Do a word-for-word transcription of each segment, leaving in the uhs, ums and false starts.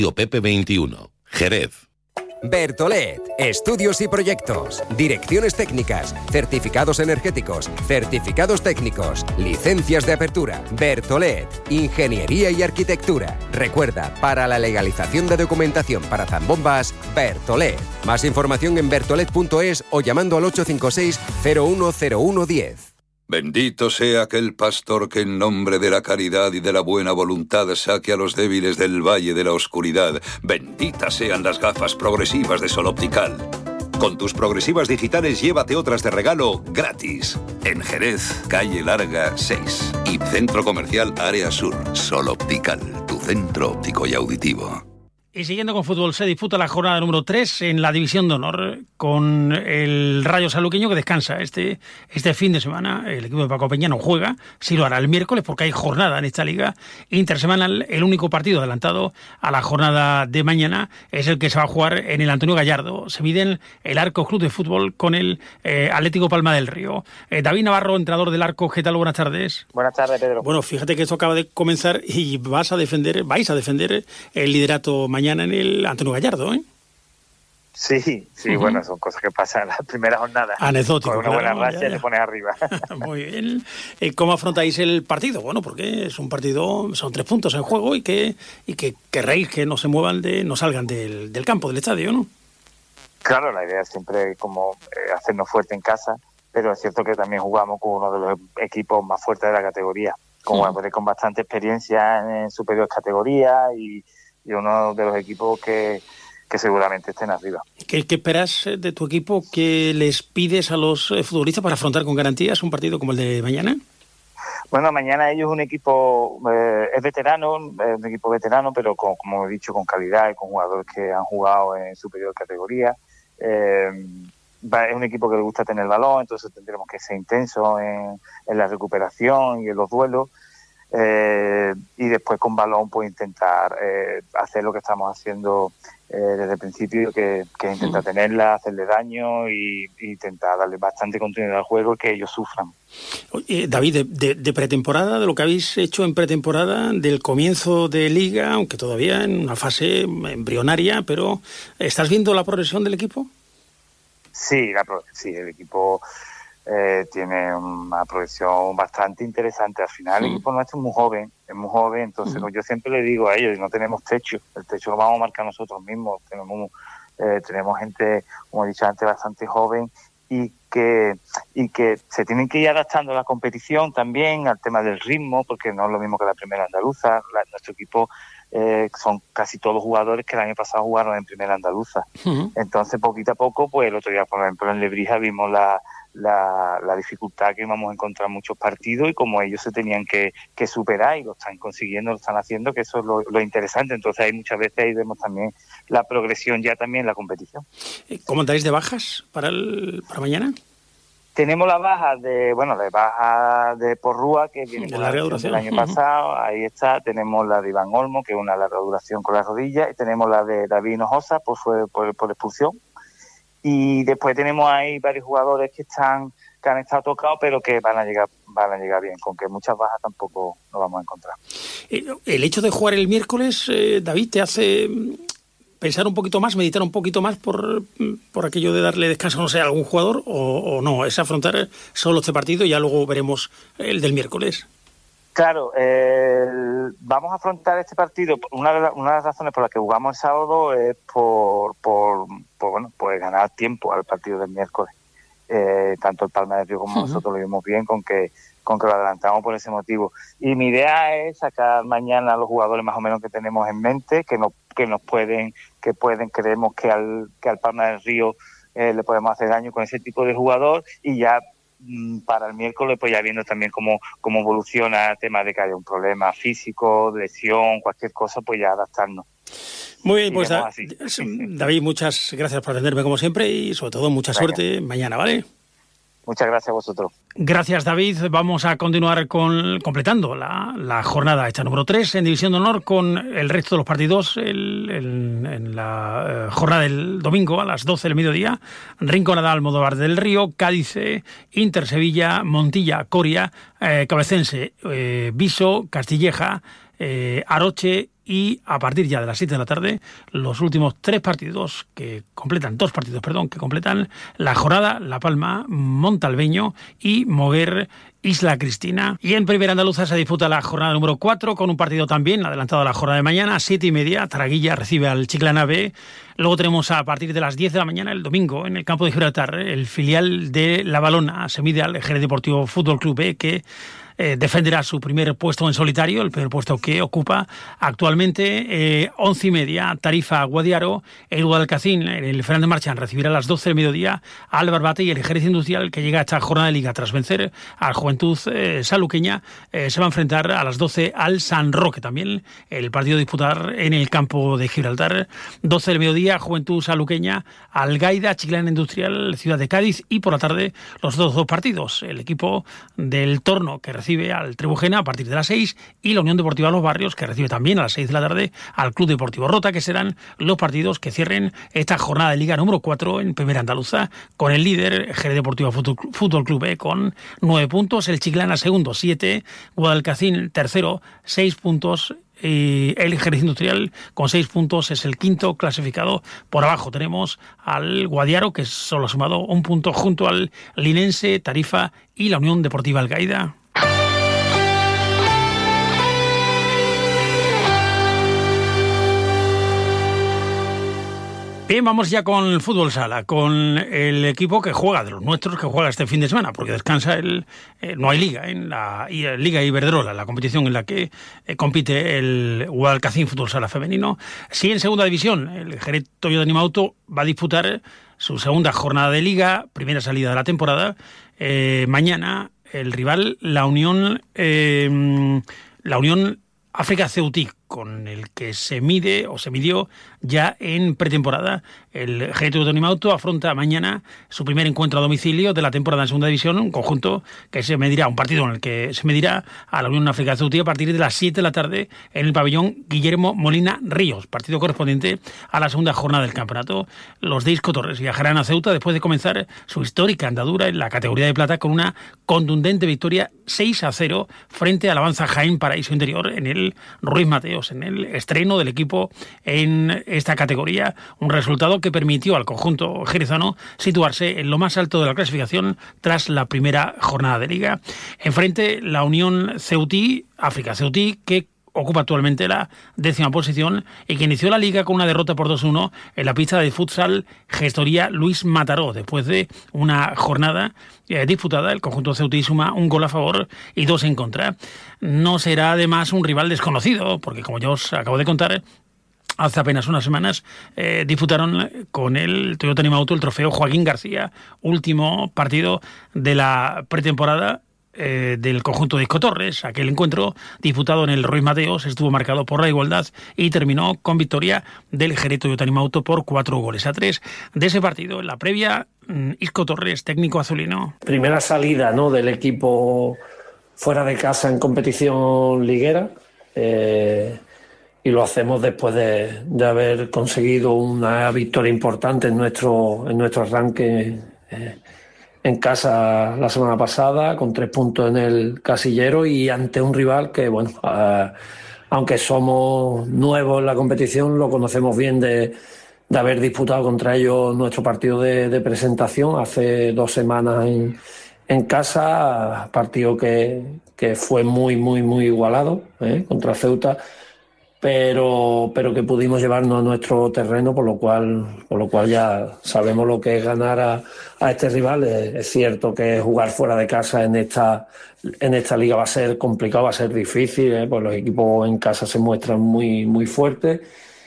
Pepe veintiuno, Jerez. Bertolet, estudios y proyectos, direcciones técnicas, certificados energéticos, certificados técnicos, licencias de apertura. Bertolet, ingeniería y arquitectura. Recuerda, para la legalización de documentación para zambombas, Bertolet. Más información en bertolet punto es o llamando al ocho cinco seis cero uno cero uno diez. Bendito sea aquel pastor que en nombre de la caridad y de la buena voluntad saque a los débiles del valle de la oscuridad. Benditas sean las gafas progresivas de Sol Optical. Con tus progresivas digitales llévate otras de regalo gratis. En Jerez, calle Larga seis y Centro Comercial Área Sur. Sol Optical, tu centro óptico y auditivo. Y siguiendo con fútbol, se disputa la jornada número tres en la División de Honor con el Rayo Sanluqueño, que descansa este, este fin de semana. El equipo de Paco Peña no juega, sí lo hará el miércoles porque hay jornada en esta liga intersemanal. El único partido adelantado a la jornada de mañana es el que se va a jugar en el Antonio Gallardo. Se miden el Arco Club de Fútbol con el eh, Atlético Palma del Río. Eh, David Navarro, entrenador del Arco, ¿qué tal? Buenas tardes. Buenas tardes, Pedro. Bueno, fíjate que esto acaba de comenzar y vas a defender, vais a defender el liderato mañana mañana en el Antonio Gallardo, ¿eh? Sí, sí, uh-huh. Bueno, son cosas que pasan en las primeras jornadas. Anecdótico, con una claro, buena racha ya, ya. te pones arriba. Muy bien. ¿Cómo afrontáis el partido? Bueno, porque es un partido, son tres puntos en juego y que y que querréis que no se muevan, de, no salgan del, del campo, del estadio, ¿no? Claro, la idea es siempre como eh, hacernos fuerte en casa, pero es cierto que también jugamos con uno de los equipos más fuertes de la categoría, con, uh-huh. con bastante experiencia en superior categoría y y uno de los equipos que, que seguramente estén arriba. ¿Qué, ¿Qué esperas de tu equipo? ¿Qué les pides a los futbolistas para afrontar con garantías un partido como el de mañana? Bueno, mañana ellos es un equipo, eh, es veterano, es un equipo veterano, pero con, como he dicho, con calidad y con jugadores que han jugado en superior categoría. Eh, es un equipo que le gusta tener el balón, entonces tendremos que ser intensos en, en la recuperación y en los duelos. Eh, y después con balón pues intentar eh, hacer lo que estamos haciendo eh, desde el principio, que, que intentar tenerla, hacerle daño y, y intentar darle bastante continuidad al juego y que ellos sufran. Oye, David, de, de, de pretemporada, de lo que habéis hecho en pretemporada, del comienzo de Liga, aunque todavía en una fase embrionaria, pero ¿estás viendo la progresión del equipo? Sí, la, sí el equipo... Eh, tiene una progresión bastante interesante. Al final, sí. El equipo nuestro es muy joven, es muy joven, entonces uh-huh. yo siempre le digo a ellos, no tenemos techo, el techo lo vamos a marcar nosotros mismos. Tenemos eh, tenemos gente, como he dicho antes, bastante joven y que y que se tienen que ir adaptando a la competición también, al tema del ritmo, porque no es lo mismo que la primera andaluza. La, nuestro equipo eh, son casi todos jugadores que el año pasado jugaron en primera andaluza. Uh-huh. Entonces, poquito a poco, pues el otro día, por ejemplo, en Lebrija vimos la La, la dificultad que íbamos a encontrar en muchos partidos y como ellos se tenían que, que superar y lo están consiguiendo, lo están haciendo, que eso es lo, lo interesante. Entonces hay muchas veces ahí vemos también la progresión ya también en la competición. ¿Cómo andáis de bajas para el, para mañana? Tenemos la baja de, bueno, la baja de Porrúa, que viene de con la la duración del año pasado, ahí está. Tenemos la de Iván Olmo, que es una larga duración con la rodilla, y tenemos la de David Hinojosa, pues fue por, por expulsión. Y después tenemos ahí varios jugadores que están que han estado tocados, pero que van a llegar van a llegar bien, con que muchas bajas tampoco nos vamos a encontrar. El hecho de jugar el miércoles, eh, David, te hace pensar un poquito más, meditar un poquito más por, por aquello de darle descanso, no sé, a algún jugador, o, o no, es afrontar solo este partido y ya luego veremos el del miércoles. Claro, eh, vamos a afrontar este partido. Una de, la, una de las razones por las que jugamos el sábado es por, por, por bueno, pues ganar tiempo al partido del miércoles. Eh, tanto el Palma del Río como uh-huh. nosotros lo vimos bien con que con que lo adelantamos por ese motivo. Y mi idea es sacar mañana a los jugadores más o menos que tenemos en mente, que nos que nos pueden que pueden creemos que al que al Palma del Río eh, le podemos hacer daño con ese tipo de jugador, y ya para el miércoles pues ya viendo también cómo, cómo evoluciona el tema de que haya un problema físico, lesión, cualquier cosa, pues ya adaptarnos. Muy bien, pues da, David, muchas gracias por atenderme como siempre y sobre todo mucha Venga. suerte mañana, ¿vale? Muchas gracias a vosotros. Gracias, David. Vamos a continuar con completando la, la jornada esta número tres en División de Honor con el resto de los partidos el, el, en la eh, jornada del domingo a las doce del mediodía. Rinconada, Almodóvar del Río, Cádiz, Inter Sevilla, Montilla, Coria, eh, Cabrecense, eh, Viso, Castilleja, eh, Aroche y a partir ya de las siete de la tarde, los últimos tres partidos que completan, dos partidos, perdón, que completan la jornada: La Palma, Montalbeño y Moguer, Isla Cristina. Y en Primera Andaluza se disputa la jornada número cuatro con un partido también adelantado a la jornada de mañana, siete y media. Taraguilla recibe al Chiclana B. Luego tenemos a partir de las diez de la mañana el domingo en el campo de Gibraltar el filial de La Balona se mide al Jerez Deportivo Fútbol Club B, que Eh, defenderá su primer puesto en solitario, el primer puesto que ocupa actualmente. eh, once y media, Tarifa Guadiaro, el Guadalcacín, el Fernández Marchán recibirá a las doce del mediodía al Barbate, y el Jerez Industrial, que llega a esta jornada de liga tras vencer al Juventud eh, Sanluqueña, eh, se va a enfrentar a las doce al San Roque. También el partido a disputar en el campo de Gibraltar. doce del mediodía, Juventud Sanluqueña, Algaida, Chiclana Industrial, Ciudad de Cádiz, y por la tarde los dos, dos partidos. El equipo del Torno, que recibe al Trebujena a partir de las seis, y la Unión Deportiva Los Barrios, que recibe también a las seis de la tarde al Club Deportivo Rota, que serán los partidos que cierren esta jornada de Liga número cuatro en Primera Andaluza, con el líder Jerez Deportivo Fútbol Club B con nueve puntos, el Chiclana segundo, siete, Guadalcacín tercero, seis puntos, y el Jerez Industrial con seis puntos es el quinto clasificado. Por abajo tenemos al Guadiaro, que solo ha sumado un punto, junto al Linense, Tarifa y la Unión Deportiva Algaida. Bien, vamos ya con el fútbol sala, con el equipo que juega, de los nuestros, que juega este fin de semana, porque descansa el... Eh, no hay liga, en la Liga Iberdrola, la competición en la que eh, compite el Guadalcacín Fútbol Sala femenino. Sí, en segunda división, el Jerez Toyota Animauto va a disputar su segunda jornada de liga, primera salida de la temporada. Eh, mañana el rival, la Unión, eh, la Unión África Ceutí, con el que se mide o se midió ya en pretemporada. El Jerez Toyota Animauto afronta mañana su primer encuentro a domicilio de la temporada en segunda división, un conjunto que se medirá, un partido en el que se medirá a la Unión África Ceutí a partir de las siete de la tarde en el pabellón Guillermo Molina Ríos, partido correspondiente a la segunda jornada del campeonato. Los de Isco Torres viajarán a Ceuta después de comenzar su histórica andadura en la categoría de plata con una contundente victoria seis a cero frente al Avanza Jaén Paraíso Interior en el Ruiz Mateos, en el estreno del equipo en esta categoría, un resultado que permitió al conjunto jerezano situarse en lo más alto de la clasificación tras la primera jornada de liga. Enfrente, la Unión Ceutí, África Ceutí, que ocupa actualmente la décima posición y que inició la liga con una derrota por dos uno en la pista de futsal Gestoría Luis Mataró. Después de una jornada eh, disputada, el conjunto ceutí suma un gol a favor y dos en contra. No será además un rival desconocido, porque como yo os acabo de contar, hace apenas unas semanas eh, disputaron con el Toyota Animauto el trofeo Joaquín García, último partido de la pretemporada Eh, del conjunto de Isco Torres. Aquel encuentro disputado en el Ruiz Mateos estuvo marcado por la igualdad y terminó con victoria del Jerez Toyota Animauto por cuatro goles a tres. De ese partido, en la previa, Isco Torres, técnico azulino. Primera salida, ¿no?, del equipo fuera de casa en competición liguera, eh, y lo hacemos después de, de haber conseguido una victoria importante en nuestro, en nuestro arranque eh, en casa la semana pasada, con tres puntos en el casillero y ante un rival que, bueno, uh, aunque somos nuevos en la competición, lo conocemos bien de, de haber disputado contra ellos nuestro partido de, de presentación hace dos semanas en, en casa, partido que, que fue muy, muy, muy igualado, ¿eh?, contra Ceuta, pero pero que pudimos llevarnos a nuestro terreno, por lo cual por lo cual ya sabemos lo que es ganar a, a este rival. Es, es cierto que jugar fuera de casa en esta en esta liga va a ser complicado, va a ser difícil, ¿eh? Pues los equipos en casa se muestran muy muy fuertes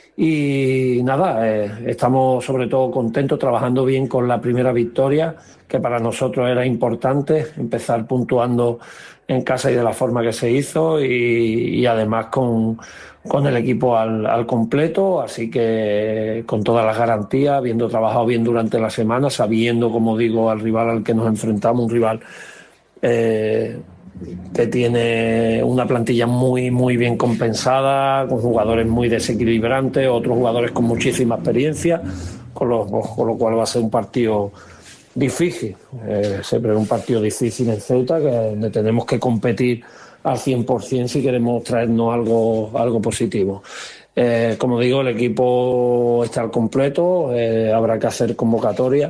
y nada, eh, estamos sobre todo contentos, trabajando bien con la primera victoria, que para nosotros era importante empezar puntuando en casa y de la forma que se hizo, y, y además con con el equipo al, al completo, así que con todas las garantías, habiendo trabajado bien durante la semana, sabiendo, como digo, al rival al que nos enfrentamos, un rival eh, que tiene una plantilla muy, muy bien compensada, con jugadores muy desequilibrantes, otros jugadores con muchísima experiencia, con lo, con lo cual va a ser un partido difícil, eh, siempre es un partido difícil en Ceuta, que, donde tenemos que competir al cien por ciento si queremos traernos algo, algo positivo. Eh, como digo, el equipo está al completo, eh, habrá que hacer convocatoria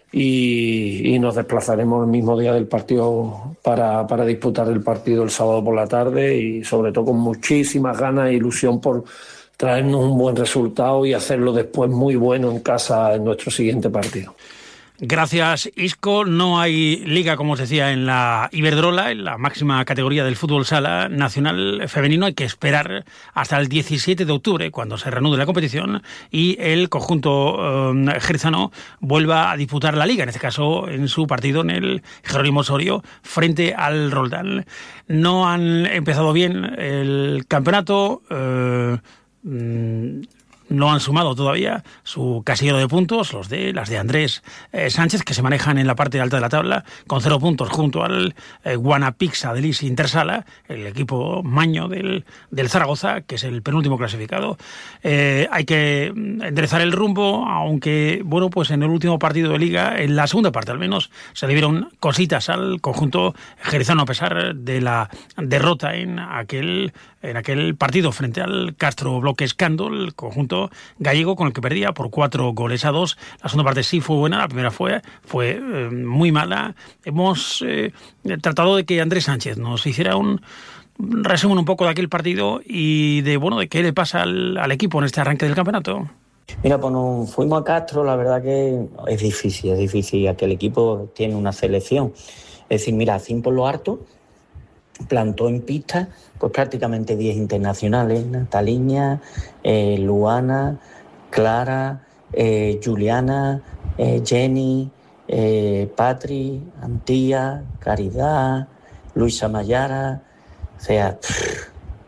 y, y nos desplazaremos el mismo día del partido para, para disputar el partido el sábado por la tarde y sobre todo con muchísimas ganas e ilusión por traernos un buen resultado y hacerlo después muy bueno en casa en nuestro siguiente partido. Gracias, Isco. No hay liga, como os decía, en la Iberdrola, en la máxima categoría del fútbol sala nacional femenino. Hay que esperar hasta el diecisiete de octubre, cuando se reanude la competición y el conjunto eh, jerezano vuelva a disputar la liga, en este caso en su partido en el Jerónimo Osorio frente al Roldán. No han empezado bien el campeonato. Eh, mmm, No han sumado todavía su casillero de puntos, los de las de Andrés eh, Sánchez, que se manejan en la parte alta de la tabla, con cero puntos junto al eh, Guanapixa del Isi Intersala, el equipo maño del, del Zaragoza, que es el penúltimo clasificado. Eh, hay que enderezar el rumbo, aunque, bueno, pues en el último partido de Liga, en la segunda parte al menos, se le dieron cositas al conjunto jerezano, a pesar de la derrota en aquel, en aquel partido frente al Castro Bloque Escando, el conjunto gallego, con el que perdía por cuatro goles a dos. La segunda parte sí fue buena, la primera fue, fue eh, muy mala. Hemos eh, tratado de que Andrés Sánchez nos hiciera un resumen un poco de aquel partido y de, bueno, de qué le pasa al, al equipo en este arranque del campeonato. Mira, pues nos fuimos a Castro, la verdad que es difícil, es difícil, aquel equipo tiene una selección. Es decir, mira, Cim por lo harto plantó en pista pues prácticamente diez internacionales, Nataliña, eh, Luana, Clara, eh, Juliana, eh, Jenny, eh, Patri, Antía, Caridad, Luisa Mayara, o sea, pff,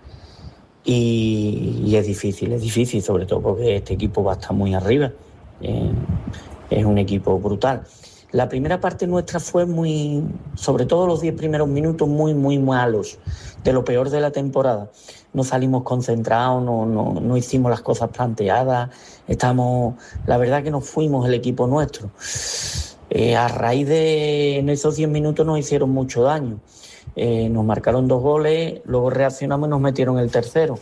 y, y es difícil, es difícil, sobre todo porque este equipo va a estar muy arriba, eh, es un equipo brutal. La primera parte nuestra fue muy, sobre todo los diez primeros minutos, muy, muy malos, de lo peor de la temporada. No salimos concentrados, no, no, no hicimos las cosas planteadas, estamos, la verdad que nos fuimos el equipo nuestro. Eh, a raíz de, en esos diez minutos nos hicieron mucho daño. Eh, nos marcaron dos goles, luego reaccionamos y nos metieron el tercero.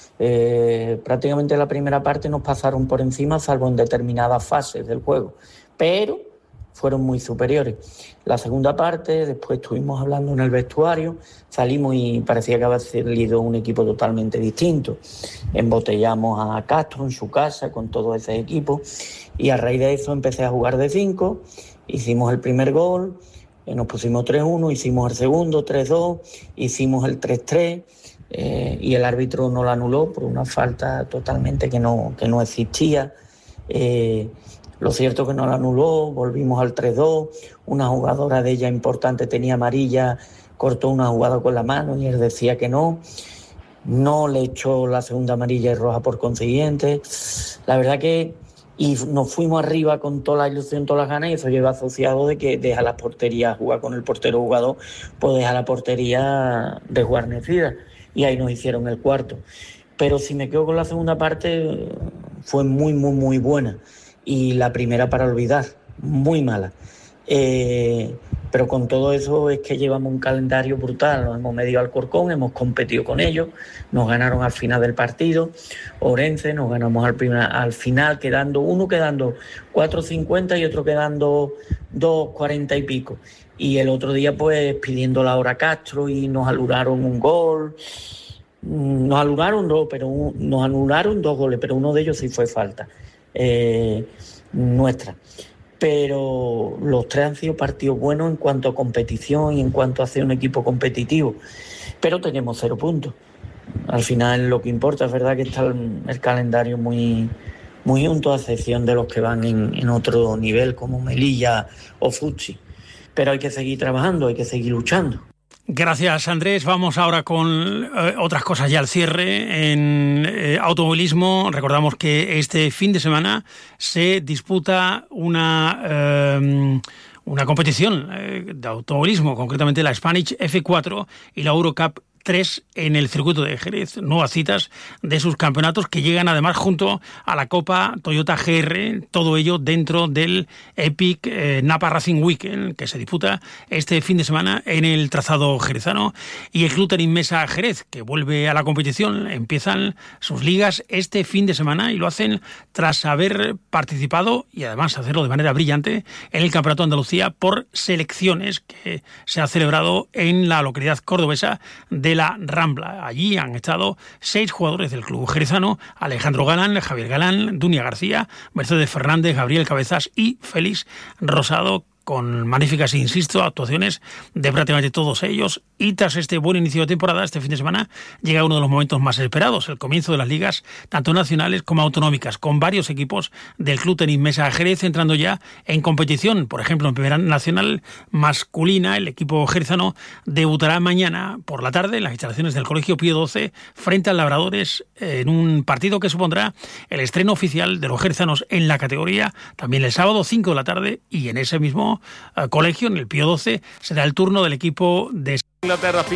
Eh, prácticamente la primera parte nos pasaron por encima, salvo en determinadas fases del juego. Pero fueron muy superiores. La segunda parte, después estuvimos hablando en el vestuario, salimos y parecía que había salido un equipo totalmente distinto. Embotellamos a Castro en su casa con todo ese equipo y a raíz de eso empecé a jugar de cinco, hicimos el primer gol, nos pusimos tres uno, hicimos el segundo, tres dos, hicimos el tres tres eh, y el árbitro no lo anuló por una falta totalmente que no, que no existía. Eh, Lo cierto es que no la anuló, volvimos al tres dos, una jugadora de ella importante tenía amarilla, cortó una jugada con la mano y él decía que no, no le echó la segunda amarilla y roja por consiguiente. La verdad que y nos fuimos arriba con toda la ilusión, todas las ganas, y eso lleva asociado de que deja la portería, jugar con el portero jugador, pues deja la portería desguarnecida y ahí nos hicieron el cuarto. Pero si me quedo con la segunda parte, fue muy, muy, muy buena. Y la primera para olvidar, muy mala. Eh, pero con todo eso es que llevamos un calendario brutal, nos hemos medido al Corcón, hemos competido con ellos, nos ganaron al final del partido, Orense, nos ganamos al, primer, al final, quedando uno quedando cuatro cincuenta y otro quedando dos cuarenta y pico. Y el otro día pues pidiendo la hora Castro y nos anularon un gol, nos anularon dos, pero un, nos anularon dos goles, pero uno de ellos sí fue falta. Eh, nuestra, pero los tres han sido partidos buenos en cuanto a competición y en cuanto a ser un equipo competitivo, pero tenemos cero puntos. Al final lo que importa es verdad que está el, el calendario muy, muy junto, a excepción de los que van en, en otro nivel como Melilla o Futsi, pero hay que seguir trabajando, hay que seguir luchando. Gracias, Andrés. Vamos ahora con eh, otras cosas ya al cierre. En eh, automovilismo, recordamos que este fin de semana se disputa una, eh, una competición eh, de automovilismo, concretamente la Spanish F cuatro y la Eurocup tres en el circuito de Jerez, nuevas citas de sus campeonatos que llegan además junto a la Copa Toyota G R, todo ello dentro del Epic eh, Napa Racing Weekend que se disputa este fin de semana en el trazado jerezano, y el Club Tenis Mesa Jerez, que vuelve a la competición. Empiezan sus ligas este fin de semana y lo hacen tras haber participado, y además hacerlo de manera brillante, en el Campeonato de Andalucía por selecciones que se ha celebrado en la localidad cordobesa de La Rambla. Allí han estado seis jugadores del club jerezano: Alejandro Galán, Javier Galán, Dunia García, Mercedes Fernández, Gabriel Cabezas y Félix Rosado, con magníficas, insisto, actuaciones de prácticamente todos ellos. Y tras este buen inicio de temporada, este fin de semana llega uno de los momentos más esperados, el comienzo de las ligas, tanto nacionales como autonómicas, con varios equipos del Club Tenis Mesa Jerez entrando ya en competición. Por ejemplo, en Primera Nacional masculina, el equipo jerezano debutará mañana por la tarde en las instalaciones del Colegio Pío doce frente al Labradores, en un partido que supondrá el estreno oficial de los jerezanos en la categoría, también el sábado cinco de la tarde, y en ese mismo colegio, en el Pío doce, será el turno del equipo de Inglaterra.